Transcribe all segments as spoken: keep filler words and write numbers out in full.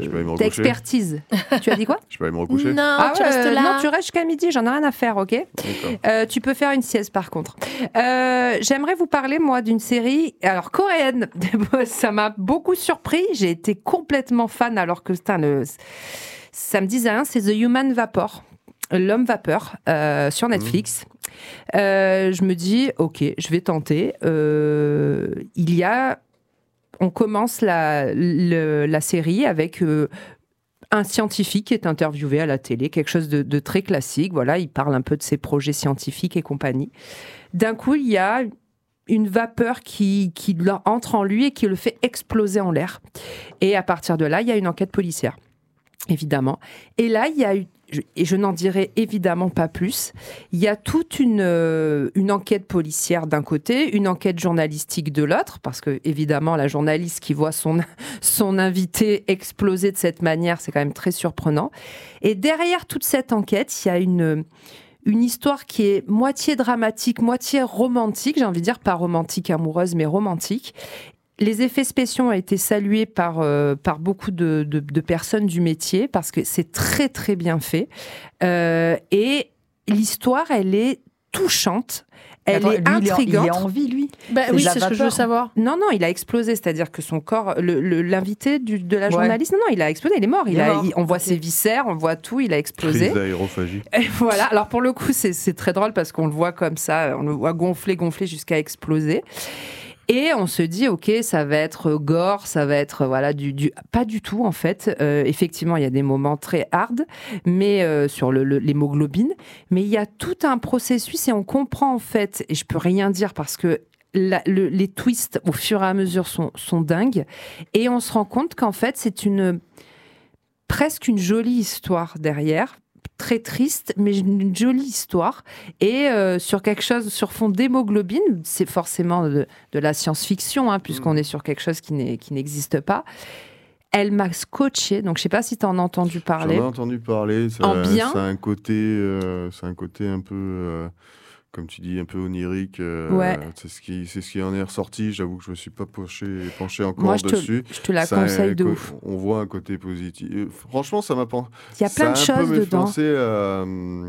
d'expertise. Tu as dit quoi ? Je peux aller me recoucher ? Non, ah, tu ouais, restes là. Non, tu restes jusqu'à midi, j'en ai rien à faire, ok ? euh, Tu peux faire une sieste par contre. Euh, j'aimerais vous parler, moi, d'une série, alors coréenne. Ça m'a beaucoup surpris, j'ai été complètement fan alors que putain, le... ça me disait rien, c'est The Human Vapor. L'homme vapeur euh, sur Netflix. Mmh. Euh, je me dis, ok, je vais tenter. Euh, il y a, on commence la, le, la série avec euh, un scientifique qui est interviewé à la télé, quelque chose de, de très classique. Voilà, il parle un peu de ses projets scientifiques et compagnie. D'un coup, il y a une vapeur qui, qui entre en lui et qui le fait exploser en l'air. Et à partir de là, il y a une enquête policière, évidemment. Et là, il y a eu et je n'en dirai évidemment pas plus, il y a toute une, euh, une enquête policière d'un côté, une enquête journalistique de l'autre, parce que évidemment la journaliste qui voit son, son invité exploser de cette manière, c'est quand même très surprenant. Et derrière toute cette enquête, il y a une, une histoire qui est moitié dramatique, moitié romantique, j'ai envie de dire pas romantique amoureuse, mais romantique. Les effets spéciaux ont été salués par, euh, par beaucoup de, de, de personnes du métier parce que c'est très très bien fait. Euh, et l'histoire, elle est touchante. Elle Attends, est lui, intrigante. Il est en vie, lui. Bah, oui, c'est ce que je veux savoir. Non, non, il a explosé. C'est-à-dire que son corps, le, le, l'invité du, de la journaliste, ouais. non, non, il a explosé. Il est mort. Il, il est a, mort. Il, on voit okay. ses viscères, on voit tout. Il a explosé. Crise d'aérophagie. Et voilà. Alors pour le coup, c'est, c'est très drôle parce qu'on le voit comme ça, on le voit gonfler, gonfler jusqu'à exploser. Et on se dit, ok, ça va être gore, ça va être voilà du, du... pas du tout en fait. Euh, effectivement, il y a des moments très hard, mais euh, sur le, le, l'hémoglobine, mais il y a tout un processus et on comprend en fait. Et je peux rien dire parce que la, le, les twists au fur et à mesure sont, sont dingues. Et on se rend compte qu'en fait, c'est une presque une jolie histoire derrière. Très triste, mais une jolie histoire. Et euh, sur quelque chose, sur fond d'hémoglobine, c'est forcément de, de la science-fiction, hein, puisqu'on mmh. est sur quelque chose qui, n'est, qui n'existe pas. Elle m'a scotché, donc je ne sais pas si tu en as entendu parler. J'en ai entendu parler. Ça, en bien. Ça a un côté, euh, c'est un côté un peu... Euh... comme tu dis, un peu onirique. Euh, ouais. c'est, ce qui, c'est ce qui en est ressorti. J'avoue que je ne me suis pas penché, penché encore Moi, je dessus. Te, je te la ça, conseille de co- ouf. On voit un côté positif. Franchement, ça m'a pensé. Il y a plein de choses dedans. Ça a un peu me à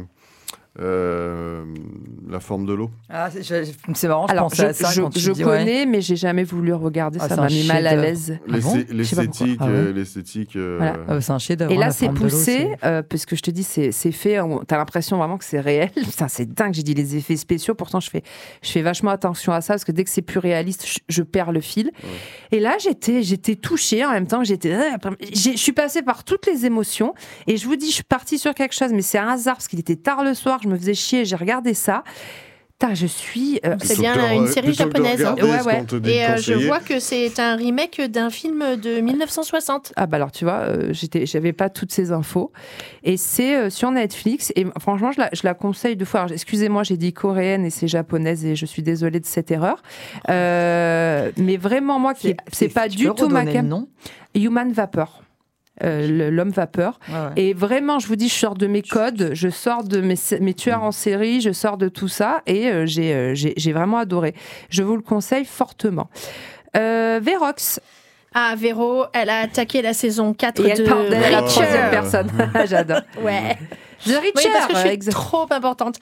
euh, La forme de l'eau. Ah, c'est, je, c'est marrant, je Alors, pensais je, à ça je, quand tu je dis, connais, ouais. mais j'ai jamais voulu regarder. Ah, ça m'a mis mal à l'aise. Ah bon l'esthétique, ah ouais. l'esthétique. Euh... Voilà. Ah, c'est un chef-d'œuvre. Et là, la c'est forme poussé, de l'eau, c'est... Euh, parce que je te dis, c'est, c'est fait. On, t'as l'impression vraiment que c'est réel. Putain, c'est dingue. J'ai dit les effets spéciaux. Pourtant, je fais, je fais vachement attention à ça parce que dès que c'est plus réaliste, je, je perds le fil. Ouais. Et là, j'étais, j'étais touchée en même temps. J'étais, j'ai, je suis passée par toutes les émotions. Et je vous dis, je suis partie sur quelque chose, mais c'est un hasard parce qu'il était tard le soir. Je me faisais chier. J'ai regardé ça. Putain, je suis. Euh, c'est bien euh, une série japonaise. Hein. Ouais, ouais. Et euh, je vois que c'est un remake d'un film de dix-neuf cent soixante. Ah bah alors tu vois, euh, j'étais, j'avais pas toutes ces infos. Et c'est euh, sur Netflix. Et franchement, je la, je la conseille de fois. Alors, excusez-moi, j'ai dit coréenne et c'est japonaise et je suis désolée de cette erreur. Euh, mais vraiment, moi, qui, c'est, c'est, c'est pas du tout ma cam. Human Vapor. Euh, l'homme vapeur. Ouais, ouais. Et vraiment, je vous dis, je sors de mes codes, je sors de mes, mes tueurs en série, je sors de tout ça et euh, j'ai, euh, j'ai, j'ai vraiment adoré. Je vous le conseille fortement. Euh, Vérox. Ah, Véro, elle a attaqué la saison quatre et de elle parle d'elle à la troisième Reacher. personne. J'adore. Ouais. The Reacher. Oui, parce que je suis exact. trop importante.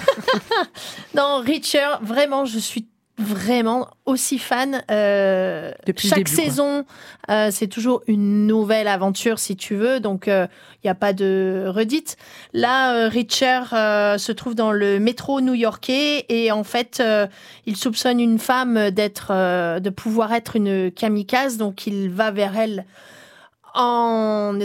Non, Reacher, vraiment, je suis vraiment aussi fan. Euh, chaque début, saison, euh, c'est toujours une nouvelle aventure, si tu veux. Donc, il euh, n'y a pas de redite. Là, euh, Reacher euh, se trouve dans le métro new-yorkais et en fait, euh, il soupçonne une femme d'être, euh, de pouvoir être une kamikaze. Donc, il va vers elle en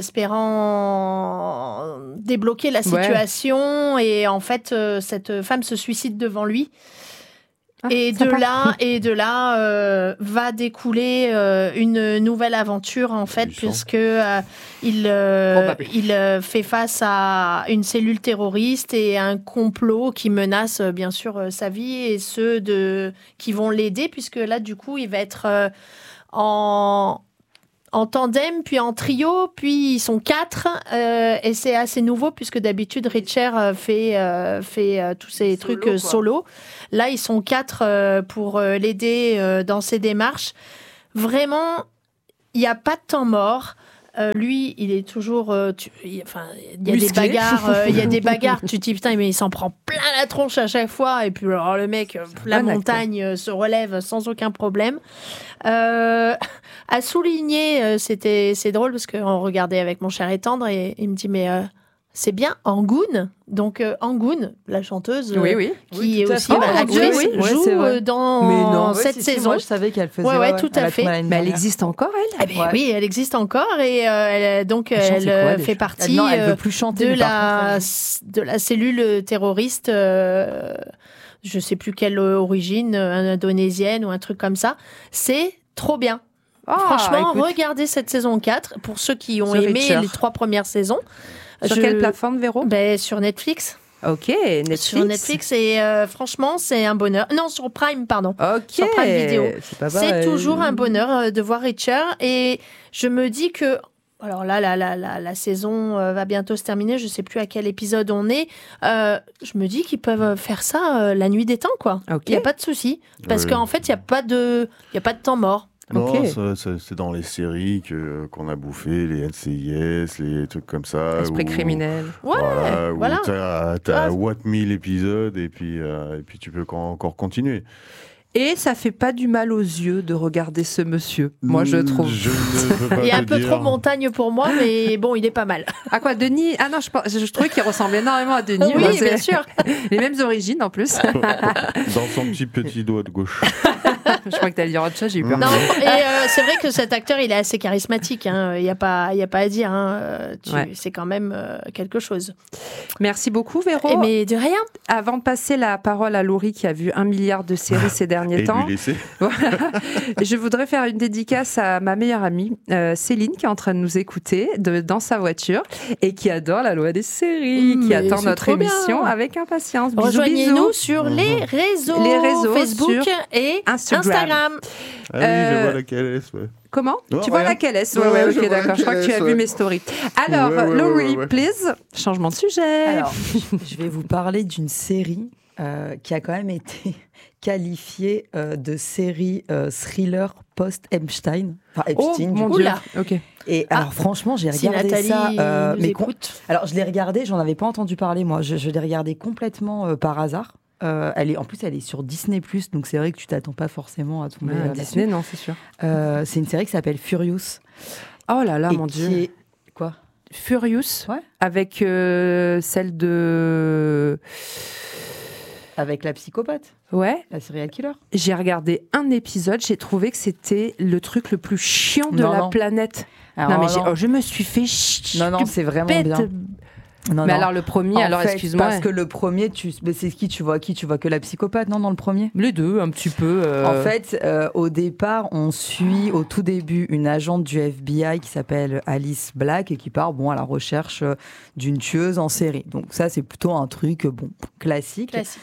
espérant débloquer la situation. Ouais. Et en fait, euh, cette femme se suicide devant lui. Ah, et, de là, et de là, euh, va découler euh, une nouvelle aventure, en fait, puisque euh, il, euh, il euh, fait face à une cellule terroriste et un complot qui menace, euh, bien sûr, euh, sa vie et ceux de, qui vont l'aider, puisque là, du coup, il va être euh, en... en tandem, puis en trio, puis ils sont quatre, euh, et c'est assez nouveau, puisque d'habitude, Reacher euh, fait, euh, fait euh, tous ces solo, trucs euh, solo. Là, ils sont quatre euh, pour euh, l'aider euh, dans ses démarches. Vraiment, il n'y a pas de temps mort. Euh, lui, il est toujours. Euh, tu, il, enfin, il y a Musclé. des bagarres. Euh, il y a des bagarres. Tu te dis putain, mais il s'en prend plein la tronche à chaque fois. Et puis alors le mec, la montagne acteur. se relève sans aucun problème. Euh, à souligner, euh, c'était c'est drôle parce qu'on regardait avec mon cher et tendre et il me dit mais. Euh, C'est bien Angoon, donc euh, Angoon, la chanteuse, oui, oui. qui oui, est aussi bah, actrice, oui, oui. joue ouais, dans mais non, cette ouais, si, saison. Si, moi, je savais qu'elle faisait. Ouais, ouais, ouais tout à fait. Mais elle existe encore, elle. Ah, ben, ouais. Oui, elle existe encore et euh, elle, donc elle, elle quoi, fait partie elle, non, elle veut plus chanter, de la contre, de la cellule terroriste. Euh, je sais plus quelle origine, indonésienne ou un truc comme ça. C'est trop bien. Oh, Franchement, écoute. regardez cette saison quatre pour ceux qui ont Sur aimé Richard. les trois premières saisons. Sur je... quelle plateforme, Véro ? ben, Sur Netflix. Ok, Netflix. Sur Netflix, et euh, franchement, c'est un bonheur. Non, sur Prime, pardon. Ok. Sur Prime Vidéo. C'est, pas c'est toujours un bonheur euh, de voir Richard. Et je me dis que... Alors là, la, la, la, la saison euh, va bientôt se terminer. Je ne sais plus à quel épisode on est. Euh, je me dis qu'ils peuvent faire ça euh, la nuit des temps, quoi. Il okay. n'y a pas de souci. Parce oui. qu'en fait, il n'y a pas de, il y a pas de temps mort. Non, okay. ça, ça, c'est dans les séries que, qu'on a bouffé, les N C I S, les trucs comme ça. Esprit où, criminel. Ouais, voilà. voilà. Où t'as, t'as ah. what mille épisodes et puis, euh, et puis tu peux encore continuer. Et ça fait pas du mal aux yeux de regarder ce monsieur, moi je trouve. Je ne peux pas il est un peu dire. trop montagne pour moi, mais bon, il est pas mal. À quoi, Denis ? Ah non, je, je trouvais qu'il ressemble énormément à Denis. Oui, moi, bien sûr. Les mêmes origines en plus. Dans son petit petit doigt de gauche. Je crois que t'allais dire autre chose, j'ai eu peur. Non, et euh, c'est vrai que cet acteur, il est assez charismatique. Hein. Il n'y a pas, il y a pas à dire. Hein. Tu, ouais. C'est quand même euh, quelque chose. Merci beaucoup, Véro. Et mais de rien. Avant de passer la parole à Laurie, qui a vu un milliard de séries ces derniers et temps, lui laisser. Voilà. Je voudrais faire une dédicace à ma meilleure amie, euh, Céline, qui est en train de nous écouter de, dans sa voiture et qui adore la loi des séries, mmh, qui attend notre émission bien. avec impatience. Bisous, Rejoignez-nous bisous. sur mmh. les réseaux, les réseaux Facebook et Instagram. Instagram. Ah oui, euh, je vois laquelle est, ouais. Comment oh, Tu vois rien. laquelle est ouais, ouais, ok, d'accord. Je crois que tu as ouais. vu mes stories. Alors, ouais, ouais, Laurie, ouais, ouais. please, changement de sujet. Alors, je vais vous parler d'une série euh, qui a quand même été qualifiée euh, de série euh, thriller post-Epstein. Enfin, Epstein, oh, du mon coup. Dieu. Ok. Et ah, alors, franchement, j'ai si regardé Nathalie ça. Euh, mais con... alors, je l'ai regardé, j'en avais pas entendu parler, moi. Je, je l'ai regardé complètement euh, par hasard. Euh, elle est, en plus, elle est sur Disney plus, donc c'est vrai que tu t'attends pas forcément à tomber ah, euh, Disney, non, c'est sûr. Euh, c'est une série qui s'appelle Furious. Oh là là, et mon Dieu. Est... Quoi Furious, ouais. avec euh, celle de... Avec la psychopathe. Ouais. La serial killer. J'ai regardé un épisode, j'ai trouvé que c'était le truc le plus chiant de non, la non. planète. Alors, non, mais non. j'ai, oh, je me suis fait... Ch- non, non, c'est vraiment pète. bien. Non, mais non. alors le premier, en alors fait, excuse-moi. Parce que le premier, tu... mais c'est qui tu vois qui Tu vois que la psychopathe, non, dans le premier Les deux, un petit peu. Euh... En fait, euh, au départ, on suit au tout début une agente du F B I qui s'appelle Alice Black et qui part bon, à la recherche d'une tueuse en série. Donc ça, c'est plutôt un truc bon, classique. Classique.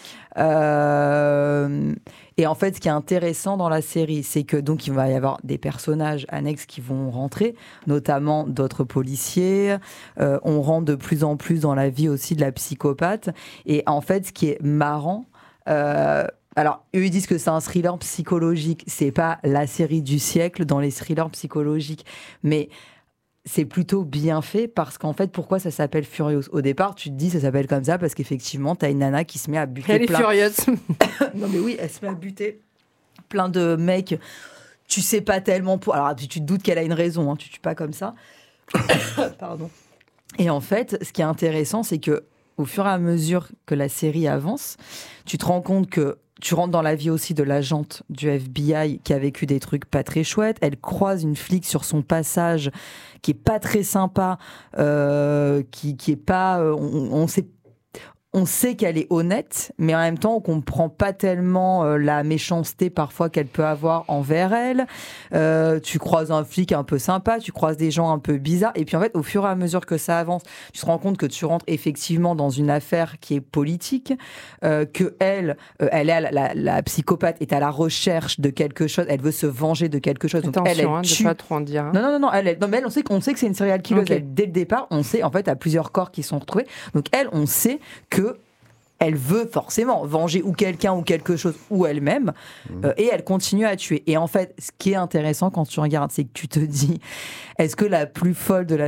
Euh... Et en fait, ce qui est intéressant dans la série, c'est que donc il va y avoir des personnages annexes qui vont rentrer, notamment d'autres policiers. Euh, on rentre de plus en plus dans la vie aussi de la psychopathe. Et en fait, ce qui est marrant, euh, alors eux ils disent que c'est un thriller psychologique. C'est pas la série du siècle dans les thrillers psychologiques, mais c'est plutôt bien fait parce qu'en fait, pourquoi ça s'appelle Furious ? Au départ, tu te dis ça s'appelle comme ça parce qu'effectivement, t'as une nana qui se met à buter elle plein... est furieuse. Non mais oui, elle se met à buter plein de mecs. Tu sais pas tellement pour... Alors, tu, tu te doutes qu'elle a une raison, hein. Tu tues pas comme ça. Pardon. Et en fait, ce qui est intéressant, c'est que au fur et à mesure que la série avance, tu te rends compte que tu rentres dans la vie aussi de l'agente du F B I qui a vécu des trucs pas très chouettes. Elle croise une flic sur son passage qui est pas très sympa, euh, qui, qui est pas... Euh, on, on sait On sait qu'elle est honnête, mais en même temps, on comprend pas tellement euh, la méchanceté parfois qu'elle peut avoir envers elle. Euh, tu croises un flic un peu sympa, tu croises des gens un peu bizarres, et puis en fait, au fur et à mesure que ça avance, tu te rends compte que tu rentres effectivement dans une affaire qui est politique, euh, que elle, euh, elle est la, la, la psychopathe est à la recherche de quelque chose, elle veut se venger de quelque chose. Attention, donc elle, elle hein, tue... de pas trop en dire. Hein. Non, non, non, non, elle, elle, non, mais elle, on sait qu'on sait que c'est une serial killer. Okay. Elle, dès le départ, on sait en fait, à plusieurs corps qui sont retrouvés. Donc elle, on sait que elle veut forcément venger ou quelqu'un ou quelque chose ou elle-même, mmh. euh, et elle continue à tuer. Et en fait, ce qui est intéressant quand tu regardes, c'est que tu te dis, est-ce que la plus folle de la